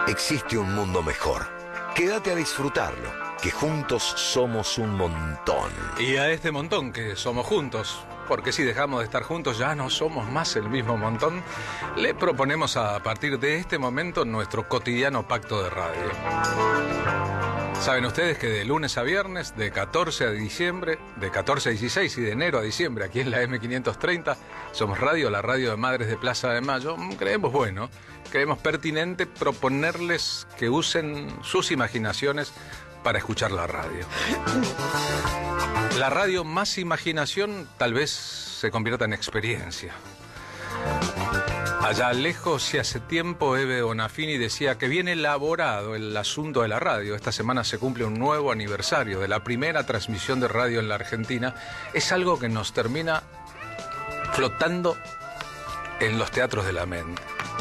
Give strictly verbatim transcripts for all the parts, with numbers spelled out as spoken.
Existe un mundo mejor. Quédate a disfrutarlo, que juntos somos un montón. Y a este montón que somos juntos, porque si dejamos de estar juntos ya no somos más el mismo montón, le proponemos a partir de este momento nuestro cotidiano pacto de radio. Saben ustedes que de lunes a viernes, de catorce a diciembre, de catorce a dieciséis y de enero a diciembre, aquí en la eme quinientos treinta, somos radio, la radio de Madres de Plaza de Mayo. Creemos bueno, creemos pertinente proponerles que usen sus imaginaciones para escuchar la radio. La radio más imaginación tal vez se convierta en experiencia. Allá lejos y hace tiempo Eve Bonafini decía que bien elaborado el asunto de la radio. Esta semana se cumple un nuevo aniversario de la primera transmisión de radio en la Argentina. Es algo que nos termina flotando en los teatros de la mente.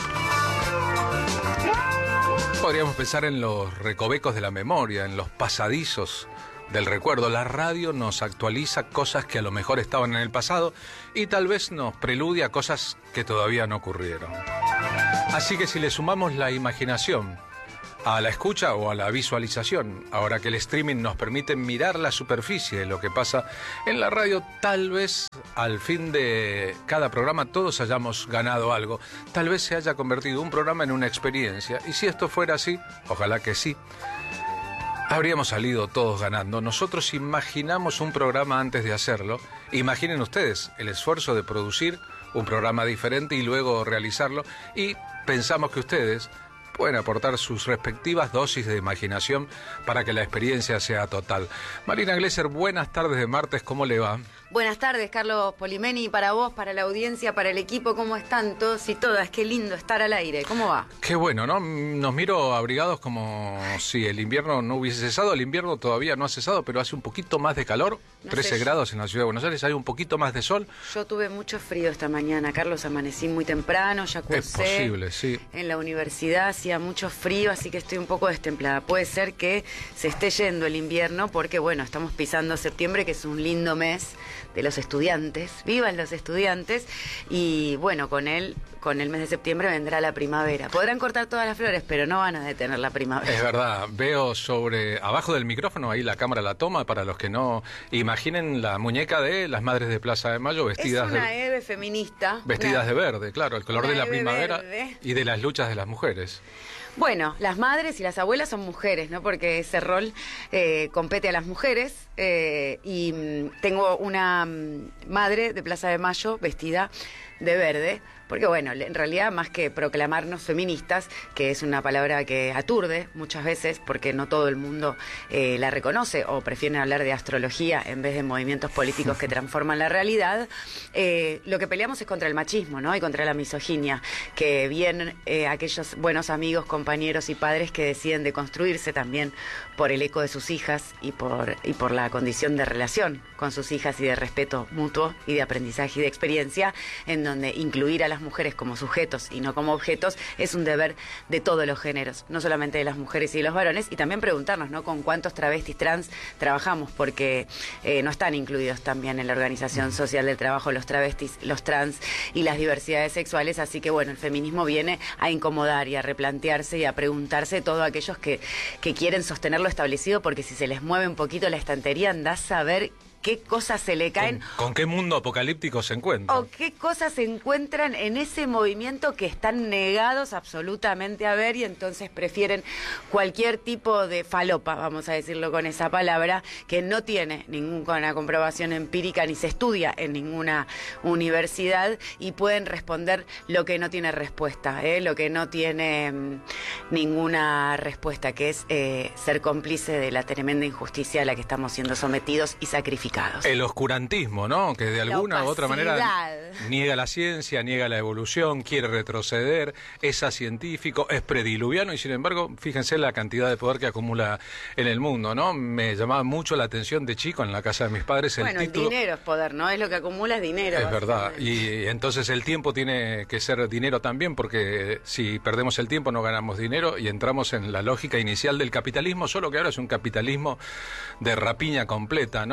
Podríamos pensar en los recovecos de la memoria, en los pasadizos del recuerdo. La radio nos actualiza cosas que a lo mejor estaban en el pasado y tal vez nos preludia cosas que todavía no ocurrieron. Así que si le sumamos la imaginación a la escucha o a la visualización, ahora que el streaming nos permite mirar la superficie de lo que pasa en la radio, tal vez al fin de cada programa todos hayamos ganado algo. Tal vez se haya convertido un programa en una experiencia. Y si esto fuera así, ojalá que sí, habríamos salido todos ganando. Nosotros imaginamos un programa antes de hacerlo. Imaginen ustedes el esfuerzo de producir un programa diferente y luego realizarlo. Y pensamos que ustedes pueden aportar sus respectivas dosis de imaginación para que la experiencia sea total. Marina Glesser, buenas tardes de martes, ¿cómo le va? Buenas tardes, Carlos Polimeni, para vos, para la audiencia, para el equipo, ¿cómo están todos y todas? Qué lindo estar al aire, ¿cómo va? Qué bueno, ¿no? Nos miro abrigados como si el invierno no hubiese cesado. El invierno todavía no ha cesado, pero hace un poquito más de calor, no trece grados en la ciudad de Buenos Aires, hay un poquito más de sol. Yo tuve mucho frío esta mañana, Carlos, amanecí muy temprano, ya cursé. Es posible, sí. En la universidad hacía mucho frío, así que estoy un poco destemplada. Puede ser que se esté yendo el invierno porque, bueno, estamos pisando septiembre, que es un lindo mes de los estudiantes, vivan los estudiantes, y bueno, con él, con el mes de septiembre vendrá la primavera. Podrán cortar todas las flores, pero no van a detener la primavera. Es verdad, veo sobre, abajo del micrófono, ahí la cámara la toma, para los que no imaginen la muñeca de las Madres de Plaza de Mayo vestidas es una de... Eve feminista. Vestidas una, de verde, claro, el color de la primavera verde. Y de las luchas de las mujeres. Bueno, las madres y las abuelas son mujeres, ¿no? Porque ese rol eh, compete a las mujeres. Eh, y mm, tengo una mm, madre de Plaza de Mayo vestida de verde, porque bueno, en realidad más que proclamarnos feministas, que es una palabra que aturde muchas veces porque no todo el mundo eh, la reconoce o prefieren hablar de astrología en vez de movimientos políticos que transforman la realidad, eh, lo que peleamos es contra el machismo, ¿no? Y contra la misoginia, que bien eh, aquellos buenos amigos, compañeros y padres que deciden deconstruirse también por el eco de sus hijas y por, y por la condición de relación con sus hijas y de respeto mutuo y de aprendizaje y de experiencia, en donde incluir a las mujeres como sujetos y no como objetos es un deber de todos los géneros, no solamente de las mujeres y de los varones, y también preguntarnos, ¿no?, con cuántos travestis trans trabajamos, porque eh, no están incluidos también en la Organización Social del Trabajo los travestis, los trans y las diversidades sexuales. Así que bueno, el feminismo viene a incomodar y a replantearse y a preguntarse todos aquellos que, que quieren sostener lo establecido, porque si se les mueve un poquito la estantería, andás a ver qué cosas se le caen. ¿Con, con qué mundo apocalíptico se encuentran? O qué cosas se encuentran en ese movimiento que están negados absolutamente a ver, y entonces prefieren cualquier tipo de falopa, vamos a decirlo con esa palabra, que no tiene ninguna comprobación empírica ni se estudia en ninguna universidad, y pueden responder lo que no tiene respuesta, ¿eh? lo que no tiene mmm, ninguna respuesta, que es eh, ser cómplice de la tremenda injusticia a la que estamos siendo sometidos y sacrificados. El oscurantismo, ¿no? Que de alguna u otra manera niega la ciencia, niega la evolución, quiere retroceder, es acientífico, es prediluviano, y sin embargo, fíjense la cantidad de poder que acumula en el mundo, ¿no? Me llamaba mucho la atención de chico en la casa de mis padres el bueno, título... el dinero es poder, ¿no? Es lo que acumula, es dinero. Es verdad, y entonces el tiempo tiene que ser dinero también, porque si perdemos el tiempo no ganamos dinero y entramos en la lógica inicial del capitalismo, solo que ahora es un capitalismo de rapiña completa, ¿no? Hubo un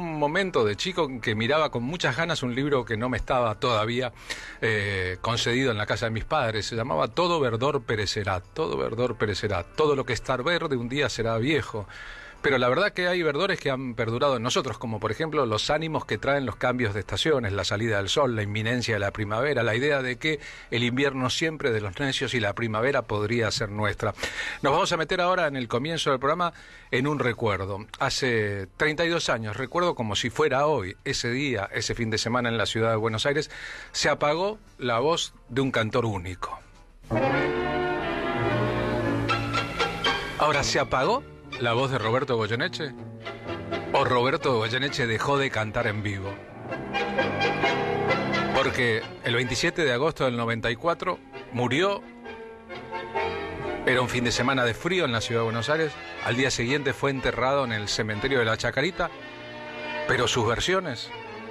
un momento de chico que miraba con muchas ganas un libro que no me estaba todavía eh, concedido en la casa de mis padres. Se llamaba Todo verdor perecerá, todo verdor perecerá, todo lo que está verde un día será viejo. Pero la verdad que hay verdores que han perdurado en nosotros, como por ejemplo los ánimos que traen los cambios de estaciones, la salida del sol, la inminencia de la primavera, la idea de que el invierno siempre de los necios y la primavera podría ser nuestra. Nos vamos a meter ahora en el comienzo del programa en un recuerdo. Hace treinta y dos años, recuerdo como si fuera hoy, ese día, ese fin de semana en la ciudad de Buenos Aires, se apagó la voz de un cantor único. Ahora, ¿se apagó la voz de Roberto Goyeneche? ¿O Roberto Goyeneche dejó de cantar en vivo? Porque el veintisiete de agosto del noventa y cuatro murió. Era un fin de semana de frío en la ciudad de Buenos Aires. Al día siguiente fue enterrado en el cementerio de la Chacarita. Pero sus versiones,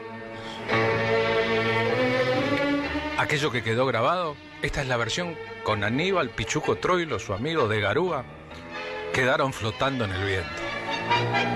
aquello que quedó grabado, esta es la versión con Aníbal Pichuco Troilo, su amigo de Garúa, quedaron flotando en el viento.